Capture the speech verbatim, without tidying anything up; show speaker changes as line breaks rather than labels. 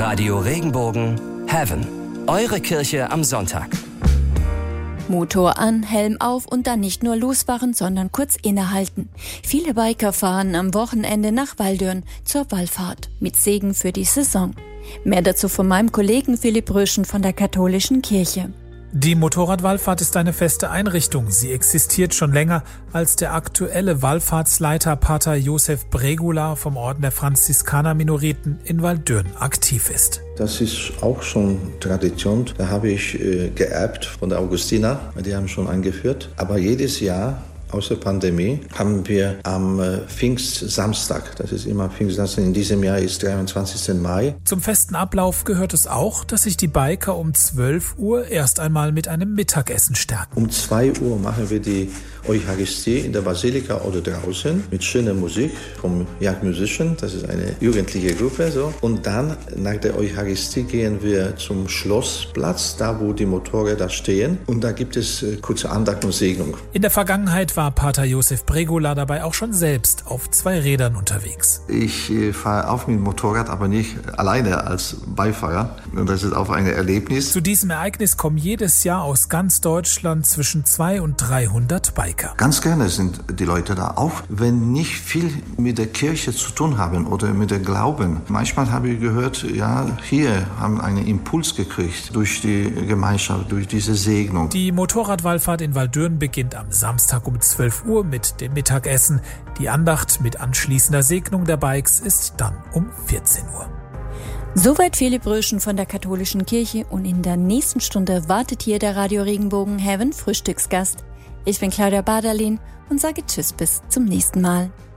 Radio Regenbogen Heaven. Eure Kirche am Sonntag.
Motor an, Helm auf und dann nicht nur losfahren, sondern kurz innehalten. Viele Biker fahren am Wochenende nach Waldürn zur Wallfahrt mit Segen für die Saison. Mehr dazu von meinem Kollegen Philipp Röschen von der Katholischen Kirche.
Die Motorradwallfahrt ist eine feste Einrichtung. Sie existiert schon länger, als der aktuelle Wallfahrtsleiter Pater Josef Bregula vom Orden der Franziskaner-Minoriten in Waldürn aktiv ist.
Das ist auch schon Tradition. Da habe ich äh, geerbt von der Augustiner. Die haben schon eingeführt. Aber jedes Jahr, außer Pandemie, haben wir am äh, Pfingstsamstag, das ist immer Pfingstsamstag, in diesem Jahr ist dreiundzwanzigsten Mai.
Zum festen Ablauf gehört es auch, dass sich die Biker um zwölf Uhr erst einmal mit einem Mittagessen stärken.
Um zwei Uhr machen wir die Eucharistie in der Basilika oder draußen mit schöner Musik vom Young Musician, das ist eine jugendliche Gruppe. So. Und dann nach der Eucharistie gehen wir zum Schlossplatz, da wo die Motorräder stehen. Und da gibt es äh, kurze Andacht und Segnung.
In der Vergangenheit war Pater Josef Bregula dabei auch schon selbst auf zwei Rädern unterwegs.
Ich äh, fahre auf mit dem Motorrad, aber nicht alleine als Beifahrer. Und das ist auch ein Erlebnis.
Zu diesem Ereignis kommen jedes Jahr aus ganz Deutschland zwischen zweihundert und dreihundert Biker.
Ganz gerne sind die Leute da, auch wenn nicht viel mit der Kirche zu tun haben oder mit dem Glauben. Manchmal habe ich gehört, ja, hier haben einen Impuls gekriegt durch die Gemeinschaft, durch diese Segnung.
Die Motorradwallfahrt in Waldürn beginnt am Samstag um zwölf Uhr mit dem Mittagessen. Die Andacht mit anschließender Segnung der Bikes ist dann um vierzehn Uhr.
Soweit Philipp Röschen von der Katholischen Kirche und in der nächsten Stunde wartet hier der Radio Regenbogen Heaven Frühstücksgast. Ich bin Claudia Baderlin und sage Tschüss bis zum nächsten Mal.